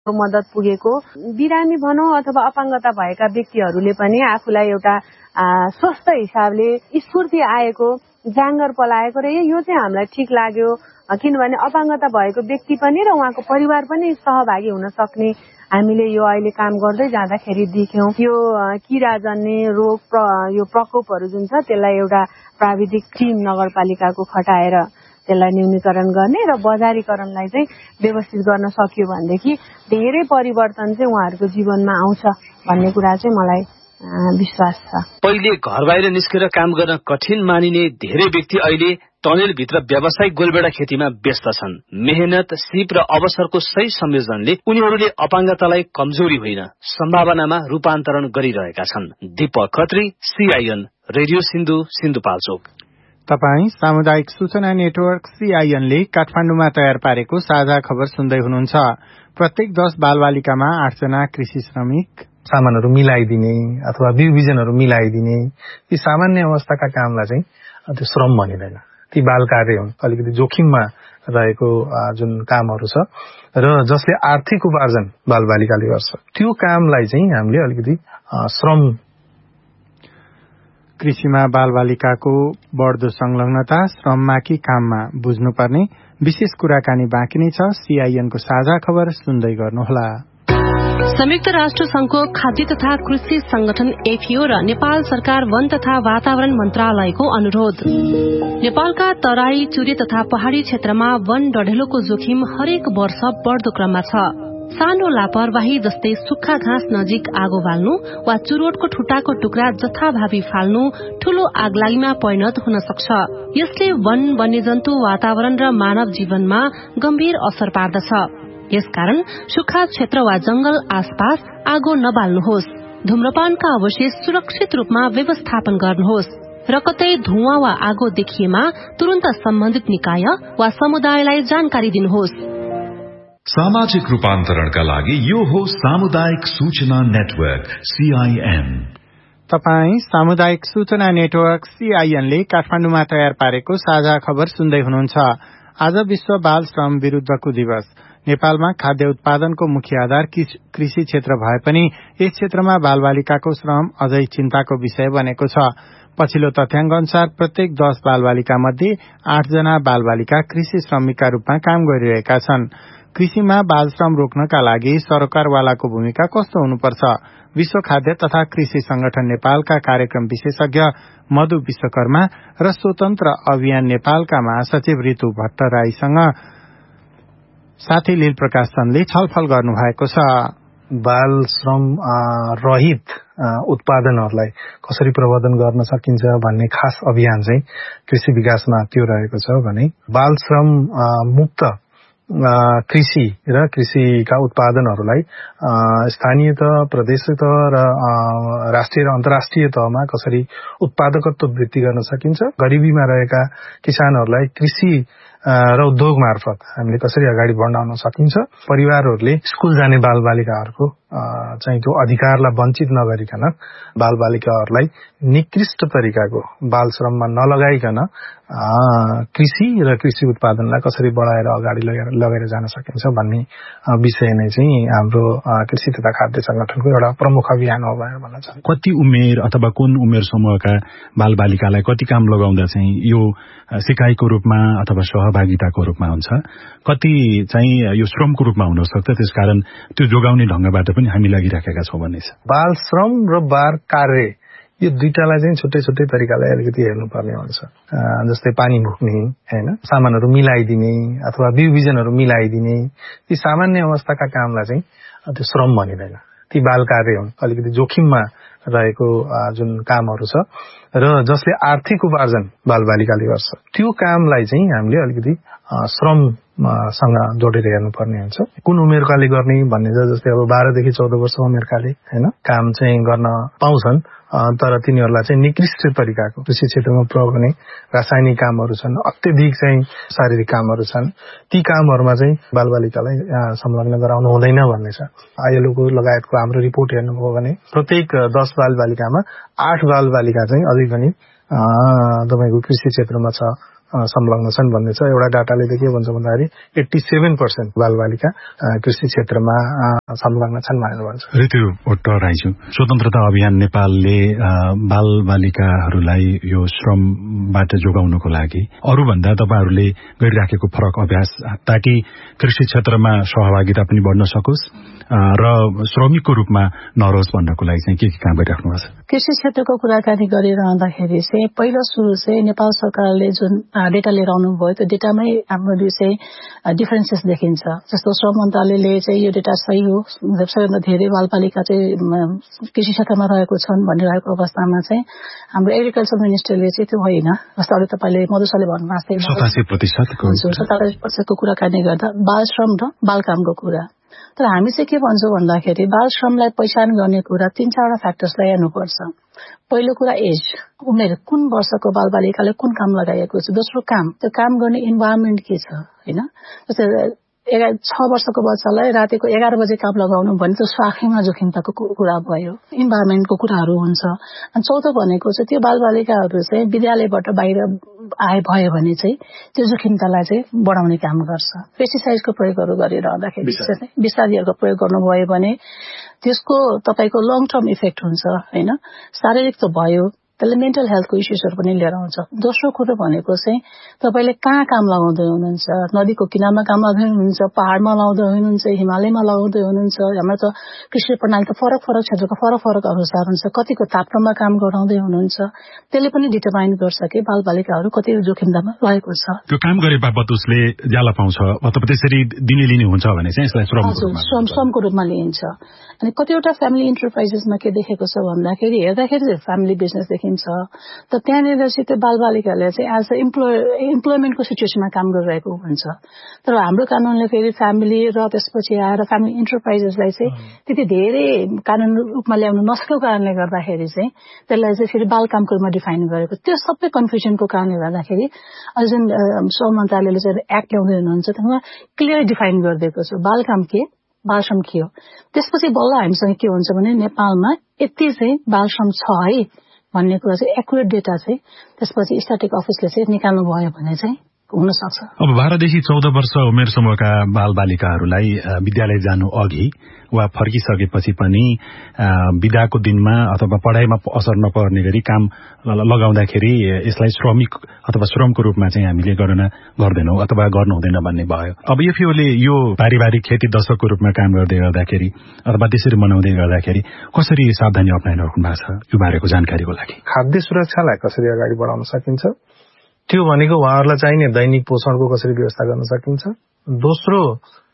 मद्दत पुगेको। बिरामी भनौं अथवा अपाङ्गता भएका व्यक्तिहरूले पनि आफूलाई एउटा स्वस्थ हिसाबले स्फूर्ति आएको, जाँगर पलाएको र यो चाहिँ हामीलाई ठिक लाग्यो। किनभने अपाङ्गता भएको व्यक्ति पनि र उहाँको परिवार पनि सहभागी हुन सक्ने हामीले यो अहिले काम गर्दै जाँदाखेरि देख्यौं। यो किराजन्य रोग यो प्रकोपहरू जुन छ त्यसलाई एउटा प्राविधिक टिम नगरपालिकाको खटाएर त्यसलाई न्यूनीकरण गर्ने र बजारीकरणलाई चाहिँ व्यवस्थित गर्न सकियो भनेदेखि धेरै परिवर्तन चाहिँ उहाँहरूको जीवनमा आउँछ भन्ने कुरा चाहिँ मलाई विश्वास छ। पहिले घर बाहिर निस्केर काम गर्न कठिन मानिने धेरै व्यक्ति अहिले टनेलभित्र व्यावसायिक गोलबेडा खेतीमा व्यस्त छन्। मेहनत, सिप र अवसरको सही संयोजनले उनीहरूले अपाङ्गतालाई कमजोरी होइन, सम्भावनामा रूपान्तरण गरिरहेका छन्। Deepak Khatri, CIN, radio Sindhu, Sindhupalchok. तपाई सामुदायिक सूचना नेटवर्क CIN ले काठमाडौँमा तयार पारेको साझा खबर सुन्दै हुनुहुन्छ। प्रत्येक 10 बालबालिकामा 8 जना कृषि श्रमिक सामानहरू मिलाइदिने अथवा बिउबिजनहरू मिलाइदिने ती सामान्य अवस्थाका कामलाई चाहिँ त्यो श्रम भनिँदैन। ती बाल कार्य हुन्, अलिकति जोखिममा रहेको जुन कामहरू छ र जसले आर्थिक उपार्जन बालबालिकाले गर्छ त्यो कामलाई चाहिँ हामीले अलिकति श्रम। कृषिमा बालबालिकाको बढ्दो संलग्नता श्रममा कि काममा बुझ्नुपर्ने विशेष कुराकानी बाँकी नै छ। CIN को साझा खबर सुन्दै गर्नुहोला। संयुक्त राष्ट्र संघको खाद्य तथा कृषि संगठन FAO र नेपाल सरकार वन तथा वातावरण मन्त्रालयको अनुरोध। नेपालका तराई, चुरे तथा पहाड़ी क्षेत्रमा वन डढेलोको जोखिम हरेक वर्ष बढ्दो क्रममा छ। सानो लापरवाही जस्तै सुक्खा घाँस नजिक आगो बाल्नु वा चुरोटको ठुटाको टुक्रा जथाभावी फाल्नु ठूलो आगलागीमा परिणत हुन सक्छ। यसले वन, वन्यजन्तु, वातावरण र मानव जीवनमा गम्भीर असर पार्दछ। यसकारण सुक्खा क्षेत्र वा जंगल आसपास आगो नबाल्नुहोस्। धूम्रपानका अवशेष सुरक्षित रूपमा व्यवस्थापन गर्नुहोस् र कतै धुवाँ वा आगो देखिएमा तुरन्त सम्बन्धित निकाय वा समुदायलाई जानकारी दिनुहोस्। सामाजिक रूपान्तरणका लागि यो हो सामुदायिक सूचना नेटवर्क CIN। तपाई सामुदायिक सूचना नेटवर्क CIN ले काठमाडौँमा तयार पारेको साझा खबर सुन्दै हुनुहुन्छ। आज विश्व बाल श्रम विरूद्धको दिवस। नेपालमा खाद्य उत्पादनको मुख्य आधार कृषि क्षेत्र भए पनि यस क्षेत्रमा बालबालिकाको श्रम अझै चिन्ताको विषय बनेको छ। पछिल्लो तथ्याङ्क अनुसार प्रत्येक 10 बालबालिका मध्ये 8 जना बालबालिका कृषि श्रमिकका रूपमा काम गरिरहेका छन्। कृषिमा बाल श्रम रोक्नका लागि सरकारवालाको भूमिका कस्तो हुनुपर्छ? विश्व खाद्य तथा कृषि संगठन नेपालका कार्यक्रम विशेषज्ञ मधु विश्वकर्मा र स्वतन्त्र अभियान नेपालका महासचिव ऋतु भट्टराईसँग साथी लील प्रकाश चन्दले छलफल गर्नु भएको छ। बाल श्रम रहित उत्पादनहरूलाई कसरी प्रवर्धन गर्न सकिन्छ भन्ने खास अभियान चाहिँ कृषि विकासमा त्यो रहेको छ भने बाल श्रम मुक्त कृषि र कृषिका उत्पादनहरूलाई स्थानीय तह, प्रदेश तह र राष्ट्रिय र अन्तर्राष्ट्रिय तहमा कसरी उत्पादकत्व वृद्धि गर्न सकिन्छ, गरिबीमा रहेका किसानहरूलाई कृषि र उद्योग मार्फत हामीले कसरी अगाडि बढाउन सकिन्छ, परिवारहरूले स्कुल जाने बालबालिकाहरूको चाहिँ त्यो अधिकारलाई वञ्चित नगरिकन बालबालिकाहरूलाई निकृष्ट तरिकाको बाल श्रममा नलगाइकन कृषि र कृषि उत्पादनलाई कसरी बढाएर अगाडि लगेर जान सकिन्छ भन्ने विषय नै चाहिँ हाम्रो कृषि तथा खाद्य संगठनको एउटा प्रमुख अभियान हो भनेर भन्न चाहन्छु। कति उमेर अथवा कुन उमेर समूहका बालबालिकालाई कति काम लगाउँदा चाहिँ यो सिकाइको रूपमा अथवा सहभागिताको रूपमा हुन्छ, कति चाहिँ यो श्रमको रूपमा हुन सक्छ, त्यसकारण त्यो जोगाउने ढंगबाट पनि हामी लागिराखेका छौं भन्ने छ। बाल श्रम र बाल कार्य यो दुईटालाई चाहिँ छुट्टै छुट्टै तरिकाले अलिकति हेर्नुपर्ने हुन्छ। जस्तै पानी भुक्ने हैन, सामानहरू मिलाइदिने अथवा बिउबिजनहरू मिलाइदिने ती सामान्य अवस्थाका कामलाई चाहिँ त्यो श्रम भनिँदैन। ती बाल कार्य हुन्, अलिकति जोखिममा रहेको जुन कामहरू छ र जसले आर्थिक उपार्जन बालबालिकाले गर्छ त्यो कामलाई चाहिँ हामीले अलिकति श्रमसँग जोडेर हेर्नुपर्ने हुन्छ। कुन उमेरकाले गर्ने भन्ने छ, जस्तै अब 12 देखि 14 वर्ष उमेरकाले हैन काम चाहिँ गर्न पाउँछन्, तर तिनीहरूलाई चाहिँ निकृष्ट तरिकाको कृषि क्षेत्रमा प्रयोग हुने रासायनिक कामहरू छन्, अत्यधिक चाहिँ शारीरिक कामहरू छन्, ती कामहरूमा चाहिँ बालबालिकालाई संलग्न गराउनु हुँदैन भन्ने छ। ILO-को लगायतको हाम्रो रिपोर्ट हेर्नुभयो भने प्रत्येक 10 बालबालिकामा 8 बालबालिका चाहिँ अझै पनि तपाईको कृषि क्षेत्रमा छ संलग्न छन् भन्ने छ। एउटा डाटाले के भन्छ भन्दाखेरि 87% बालबालिका कृषि क्षेत्रमा संलग्न छन् भनेर भन्छ। ऋतु उत्तराइछु स्वतन्त्रता अभियान नेपालले बालबालिकाहरूलाई यो श्रमबाट जोगाउनको लागि अरूभन्दा तपाईहरूले गरिराखेको फरक अभ्यास ताकि कृषि क्षेत्रमा सहभागिता पनि बढ्न सकोस् र श्रमिकको रूपमा नरोस् भन्नको लागि चाहिँ के काम गरिराख्नु भएको छ? कृषि क्षेत्रको कुराकानी गरिरहँदाखेरि चाहिँ पहिलो सुरु चाहिँ नेपाल सरकारले जुन डेटा लिएर आउनुभयो त्यो डेटामै हाम्रो चाहिँ डिफरेन्सेस देखिन्छ। जस्तो श्रम मन्त्रालयले चाहिँ यो डेटा सही हो, सबैभन्दा धेरै बालबालिका चाहिँ कृषि क्षेत्रमा रहेको छन् भनिरहेको अवस्थामा चाहिँ हाम्रो एग्रिकल्चर मिनिस्टरले चाहिँ त्यो होइन। जस्तो अहिले तपाईँले मधुसाले भन्नुभएको 87%को कुराकानी गर्दा बाल श्रम र बाल कामको कुरा। तर हामी चाहिँ के भन्छौँ भन्दाखेरि बाल श्रमलाई पहिचान गर्ने कुरा 3-4 फ्याक्टर्सलाई हेर्नुपर्छ। पहिलो कुरा एज, उमेर, कुन वर्षको बालबालिकाले कुन काम लगाएको छ। दोस्रो काम, त्यो काम गर्ने इन्भाइरोमेन्ट के छ हैन। जस्तै 6 वर्षको बच्चालाई रातिको 11 बजे काम लगाउनु भने त्यो आफैमा जोखिमताको कुरा भयो, इन्भाइरोमेन्टको कुराहरू हुन्छ। अनि चौथो भनेको चाहिँ त्यो बालबालिकाहरू चाहिँ विद्यालयबाट बाहिर भयो भने चाहिँ त्यो जोखिमतालाई चाहिँ बढाउने काम गर्छ। पेस्टिसाइडको प्रयोगहरू गरिरहँदाखेरि विषादीहरूको प्रयोग गर्नुभयो भने त्यसको तपाईको लङ टर्म इफेक्ट हुन्छ हैन। शारीरिक त भयो, त्यसले मेन्टल हेल्थको इस्युजहरू पनि लिएर आउँछ। दोस्रो कुरो भनेको चाहिँ तपाईले कहाँ काम लगाउँदै हुनुहुन्छ, नदीको किनारमा काम लगाउँदै हुनुहुन्छ, पहाडमा लगाउँदै हुनुहुन्छ, हिमालयमा लगाउँदै हुनुहुन्छ। हाम्रो त कृषि प्रणाली त फरक फरक क्षेत्रको फरक फरक अनुसार हुन्छ। कतिको तापक्रममा काम गराउँदै हुनुहुन्छ, त्यसले पनि डिटरमाइन गर्छ कि बालबालिकाहरू कति जोखिमतामा रहेको छ। त्यो काम गरे बापत उसले ज्याला पाउँछ अथवा त्यसरी दिने लिने हुन्छ भने चाहिँ यसलाई श्रमको रूपमा लिइन्छ। अनि कतिवटा फ्यामिली इन्टरप्राइजेसमा के देखेको छ भन्दाखेरि हेर्दाखेरि फ्यामिली बिजनेस देखिन्छ, त त्यहाँनिर चाहिँ त्यो बालबालिकाले चाहिँ एज अ इम्प्लोइमेन्टको सिचुएसनमा काम गरिरहेको हुन्छ। तर हाम्रो कानूनले फेरि फ्यामिली र त्यसपछि आएर फ्यामिली इन्टरप्राइजेसलाई चाहिँ त्यति धेरै कानून रूपमा ल्याउनु नसकेको कारणले गर्दाखेरि चाहिँ त्यसलाई चाहिँ फेरि बाल कामको रूपमा डिफाइन गरेको। त्यो सबै कन्फ्युजनको कारणले गर्दाखेरि अझ जुन श्रम मन्त्रालयले चाहिँ एक्ट ल्याउँदै हुनुहुन्छ त्यसमा क्लियर डिफाइन गरिदिएको छ बाल काम के, बाल श्रम के हो। त्यसपछि बल्ल हामीसँग के हुन्छ भने नेपालमा यति चाहिँ बाल श्रम छ है भन्ने कुरा चाहिँ एक्युरेट डेटा चाहिँ त्यसपछि स्ट्याटिक अफिसले चाहिँ निकाल्नु भयो भने चाहिँ हुन सक्छ। अब 12 देखि 14 वर्ष उमेर समूहका बालबालिकाहरूलाई विद्यालय जानु अघि वा फर्किसकेपछि पनि बिदाको दिनमा अथवा पढाइमा असर नपर्ने गरी काम लगाउँदाखेरि यसलाई श्रमिक अथवा श्रमको रूपमा चाहिँ हामीले गणना गर्दैनौं अथवा गर्नु हुँदैन भन्ने भयो। अब एफएओले यो पारिवारिक खेती दशकको रूपमा काम गर्दै गर्दाखेरि अथवा त्यसरी मनाउँदै गर्दाखेरि कसरी सावधानी अपनाइराख्नु भएको छ यो बारेको जानकारीको लागि? खाद्य सुरक्षालाई कसरी अगाडि बढाउन सकिन्छ त्यो भनेको उहाँहरूलाई चाहिने दैनिक पोषणको कसरी व्यवस्था गर्न सकिन्छ। दोस्रो,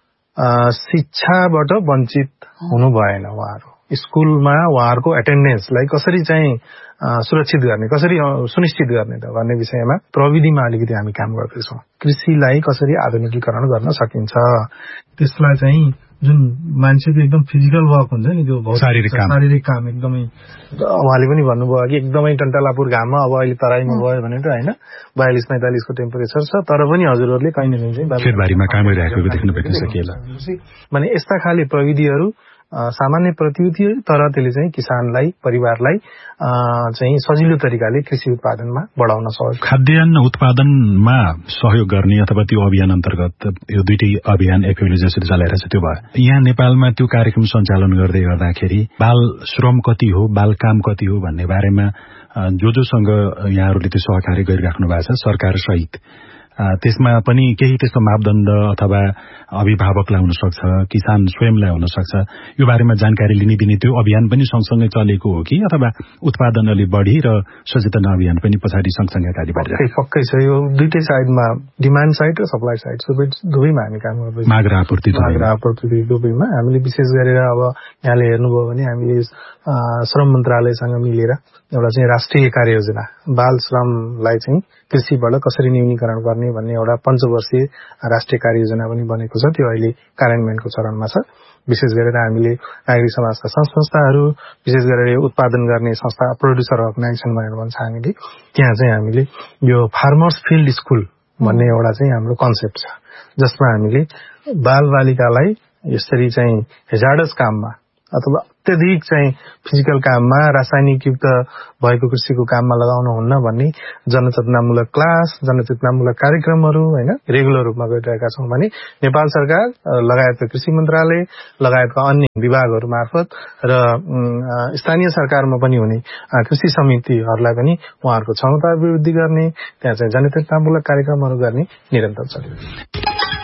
शिक्षाबाट वञ्चित हुनु भएन उहाँहरू। स्कुलमा उहाँहरूको एटेन्डेन्सलाई कसरी चाहिँ सुरक्षित गर्ने, कसरी सुनिश्चित गर्ने त भन्ने विषयमा प्रविधिमा अलिकति हामी काम गर्दैछौँ। कृषिलाई कसरी आधुनिकीकरण गर्न सकिन्छ, त्यसलाई चाहिँ जुन मान्छेको एकदम फिजिकल वर्क हुन्छ नि, त्यो शारीरिक काम एकदमै उहाँले पनि भन्नुभयो कि एकदमै टन्टालापुर घाममा अब अहिले तराईमा भयो भनेर होइन 42-45 को टेम्परेचर छ, तर पनि हजुरहरूले कहीँ न कहीँ चाहिँ खेतबारीमा काम गरिरहेको देख्न सकिएला। भने यस्ता खाले प्रविधिहरू सामान्य प्रविधि तर त्यसले चाहिँ किसानलाई, परिवारलाई चाहिँ सजिलो तरिकाले कृषि उत्पादनमा बढाउन सक्छ। खाद्यान्न उत्पादनमा सहयोग गर्ने अथवा त्यो अभियान अन्तर्गत यो दुईटै अभियान एफएओले जसरी चलाइरहेछ त्यो भयो। यहाँ नेपालमा त्यो कार्यक्रम सञ्चालन गर्दै गर्दाखेरि बाल श्रम कति हो, बाल काम कति हो भन्ने बारेमा जोसँग यहाँहरूले त्यो सहकार्य गरिराख्नु भएको छ सरकार सहित, त्यसमा पनि केही त्यस्तो मापदण्ड अथवा अभिभावकलाई हुन सक्छ, किसान स्वयंलाई हुन सक्छ, यो बारेमा जानकारी लिने दिने त्यो अभियान पनि सँगसँगै चलेको हो कि अथवा उत्पादन अलि बढी र सचेतना अभियान पनि पछाडि सँगसँगै अगाडि बढिरहेको? पक्कै छ, यो दुईटै साइडमा डिमान्ड साइड र सप्लाई साइड दुवैमा हामी काम गर्दैछौँ। माग र आपूर्ति दुवैमा हामीले विशेष गरेर अब यहाँले हेर्नुभयो भने हामीले श्रम मन्त्रालयसँग मिलेर एउटा चाहिँ राष्ट्रिय कार्ययोजना बाल श्रमलाई चाहिँ कृषिबाट कसरी न्यूनीकरण गर्ने भन्ने एउटा 5 वर्षीय राष्ट्रिय कार्ययोजना पनि बनेको छ। त्यो अहिले कार्यान्वयनको चरणमा छ। विशेष गरेर हामीले नागरिक समाजका संस्थाहरू, विशेष गरेर उत्पादन गर्ने संस्था, प्रोड्युसर अर्गनाइजेसन भनेर भन्छ हामीले, त्यहाँ चाहिँ हामीले यो फार्मर्स फिल्ड स्कुल भन्ने एउटा चाहिँ हाम्रो कन्सेप्ट छ, जसमा हामीले बालबालिकालाई यसरी चाहिँ हेजार्डस काममा अथवा अत्यधिक चाहिँ फिजिकल काममा रासायनिकयुक्त भएको कृषिको काममा लगाउनुहुन्न भन्ने जनचेतनामूलक क्लास, जनचेतनामूलक कार्यक्रमहरू हैन रेगुलर रूपमा गरिरहेका छौं भने नेपाल सरकार लगायतका कृषि मन्त्रालय लगायतका अन्य विभागहरू मार्फत र स्थानीय सरकारमा पनि हुने कृषि समितिहरूलाई पनि उहाँहरूको क्षमता वृद्धि गर्ने, त्यहाँ चाहिँ जनचेतनामूलक कार्यक्रमहरू गर्ने निरन्तर छ।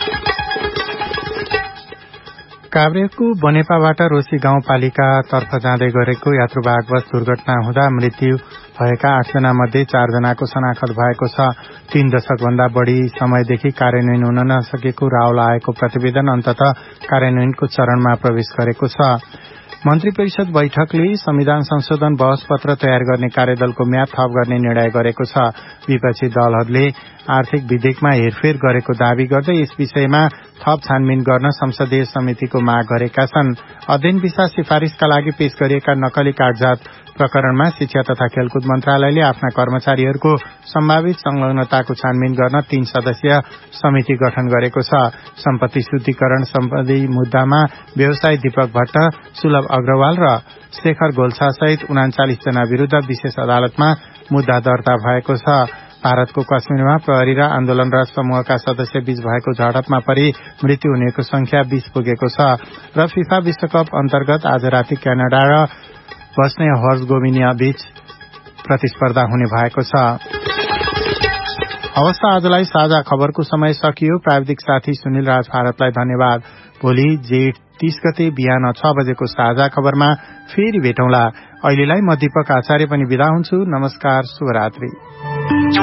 काभ्रेको बनेपाबाट रोशी गाउँपालिका तर्फ जाँदै गरेको यात्रुवाहक बस दुर्घटना हुँदा मृत्यु भएका 8 जना मध्ये 4 जनाको शनाखत भएको छ। 3 दशकभन्दा बढ़ी समयदेखि कार्यान्वयन हुन नसकेको राहुल आएको प्रतिवेदन अन्ततः कार्यान्वयनको चरणमा प्रवेश गरेको छ। मन्त्री परिषद बैठकले संविधान संशोधन बहस पत्र तयार गर्ने कार्यदलको म्याद थप गर्ने निर्णय गरेको छ। विपक्षी दलहरूले आर्थिक विधेयकमा हेरफेर गरेको दावी गर्दै यस विषयमा थप छानबिन गर्न संसदीय समितिको माग गरेका छन्। अध्ययन भिसा सिफारिशका लागि पेश गरिएका नक्कली कागजात प्रकरणमा शिक्षा तथा खेलकुद मन्त्रालयले आफ्ना कर्मचारीहरूको सम्भावित संलग्नताको छानबिन गर्न 3 सदस्यीय समिति गठन गरेको छ। सम्पत्ति शुद्धिकरण सम्बन्धी मुद्दामा व्यवसायी दीपक भट्ट, सुलभ अग्रवाल र शेखर गोल्छा सहित 39 जना विरूद्ध विशेष अदालतमा मुद्दा दर्ता भएको छ। भारतको कश्मीरमा प्रहरी र आन्दोलनरत समूहका सदस्य बीच भएको झडपमा परि मृत्यु हुनेको संख्या 20 पुगेको छ। र फिफा विश्वकप अन्तर्गत आज राति क्यानाडा र बस्निया हर्जगोभिना बीच प्रतिस्पर्धा हुने भएको छ। हवस् त आजलाई साझा खबरको समय सकियो। प्राविधिक साथी सुनिल राज भारतलाई धन्यवाद। भोलि जेठ 30 गते बिहान 6 बजेको साझा खबरमा फेरि भेटौँला। अहिलेलाई म दीपक आचार्य पनि बिदा हुन्छु। नमस्कार, शुभरात्रि।